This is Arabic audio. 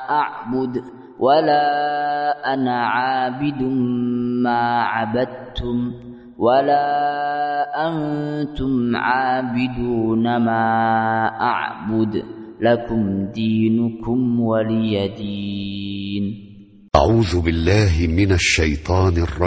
أعبد ولا أنا عابد ما عبدتم ولا أنتم عابدون ما أعبد لكم دينكم ولي دين. أعوذ بالله من الشيطان الرجيم.